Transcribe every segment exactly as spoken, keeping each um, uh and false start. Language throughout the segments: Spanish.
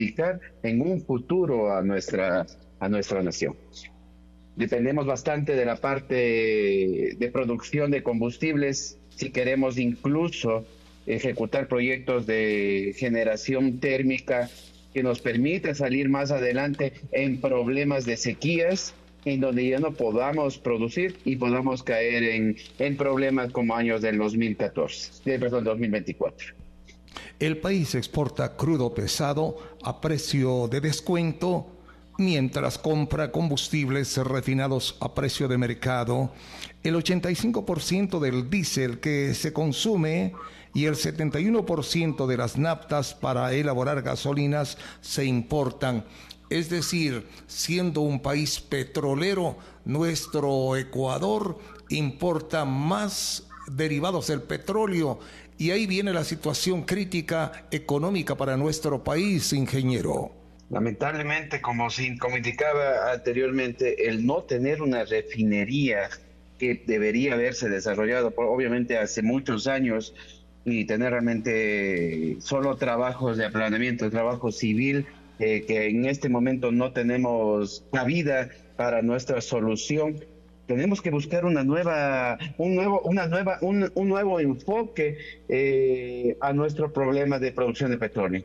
en un futuro a nuestra, a nuestra nación. Dependemos bastante de la parte de producción de combustibles si queremos incluso ejecutar proyectos de generación térmica que nos permita salir más adelante en problemas de sequías, en donde ya no podamos producir y podamos caer en, en problemas como años del dos mil catorce, perdón, dos mil veinticuatro. El país exporta crudo pesado a precio de descuento, mientras compra combustibles refinados a precio de mercado. El ochenta y cinco por ciento del diésel que se consume y el setenta y uno por ciento de las naftas para elaborar gasolinas se importan. Es decir, siendo un país petrolero, nuestro Ecuador importa más derivados del petróleo, y ahí viene la situación crítica económica para nuestro país, ingeniero. Lamentablemente, como, como indicaba anteriormente, el no tener una refinería que debería haberse desarrollado, obviamente hace muchos años, y tener realmente solo trabajos de aplanamiento, trabajo civil, eh, que en este momento no tenemos cabida para nuestra solución. Tenemos que buscar una nueva, un nuevo, una nueva, un, un nuevo enfoque eh, a nuestro problema de producción de petróleo.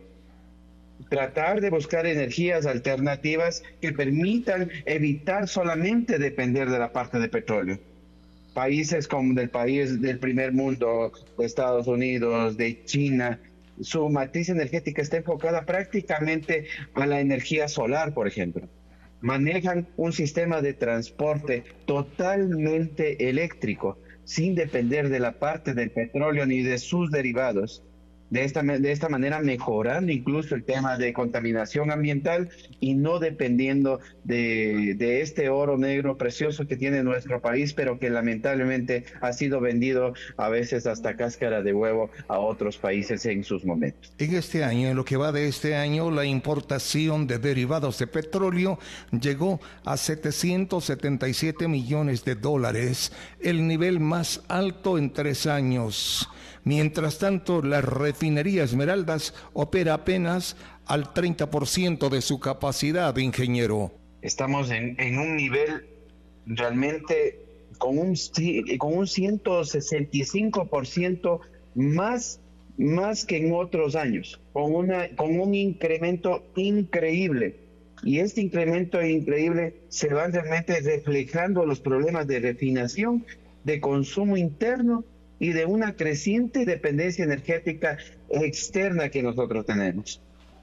Tratar de buscar energías alternativas que permitan evitar solamente depender de la parte de petróleo. Países como del país del primer mundo, de Estados Unidos, de China, su matriz energética está enfocada prácticamente a la energía solar, por ejemplo. Manejan un sistema de transporte totalmente eléctrico, sin depender de la parte del petróleo ni de sus derivados. De esta, de esta manera mejorando incluso el tema de contaminación ambiental y no dependiendo de, de este oro negro precioso que tiene nuestro país, pero que lamentablemente ha sido vendido a veces hasta cáscara de huevo a otros países en sus momentos. En este año, en lo que va de este año, la importación de derivados de petróleo llegó a setecientos setenta y siete millones de dólares, el nivel más alto en tres años. Mientras tanto, la refinería Esmeraldas opera apenas al treinta por ciento de su capacidad, ingeniero. Estamos en, en un nivel realmente con un, con un ciento sesenta y cinco por ciento más, más que en otros años, con, una, con un incremento increíble. Y este incremento increíble se van realmente reflejando los problemas de refinación, de consumo interno y de una creciente dependencia energética externa que nosotros tenemos.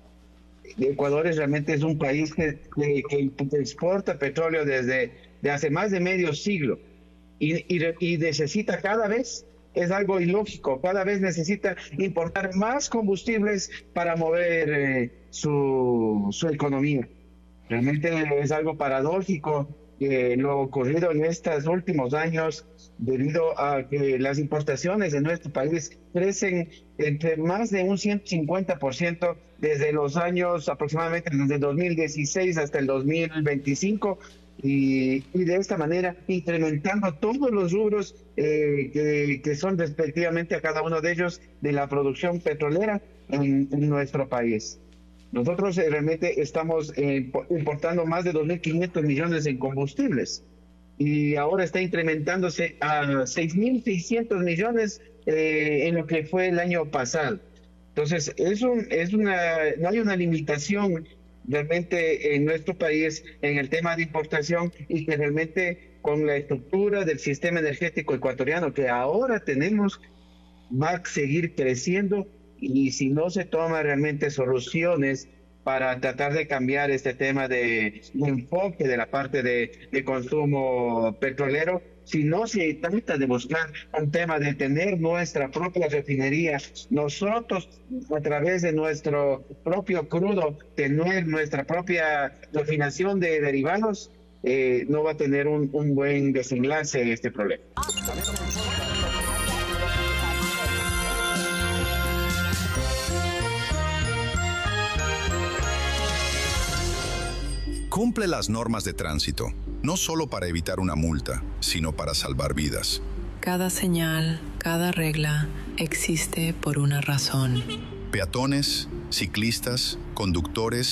Ecuador es, realmente es un país que, que, que exporta petróleo desde de hace más de medio siglo y, y, y necesita cada vez, es algo ilógico, cada vez necesita importar más combustibles para mover eh, su, su economía. Realmente es algo paradójico que lo ocurrido en estos últimos años, debido a que las importaciones de nuestro país crecen entre más de un ciento cincuenta por ciento desde los años aproximadamente desde el dos mil dieciséis hasta el dos mil veinticinco, y, y de esta manera incrementando todos los rubros eh, que, que son respectivamente a cada uno de ellos de la producción petrolera en, en nuestro país. Nosotros eh, realmente estamos eh, importando más de dos mil quinientos millones en combustibles y ahora está incrementándose a seis mil seiscientos millones eh, en lo que fue el año pasado. Entonces, es un, es una, no hay una limitación realmente en nuestro país en el tema de importación, y que realmente con la estructura del sistema energético ecuatoriano que ahora tenemos va a seguir creciendo. Y si no se toman realmente soluciones para tratar de cambiar este tema de, de enfoque de la parte de, de consumo petrolero, si no se trata de buscar un tema de tener nuestra propia refinería, nosotros a través de nuestro propio crudo, tener nuestra propia refinación de derivados, eh, no va a tener un, un buen desenlace este problema. Cumple las normas de tránsito, no solo para evitar una multa, sino para salvar vidas. Cada señal, cada regla existe por una razón. Peatones, ciclistas, conductores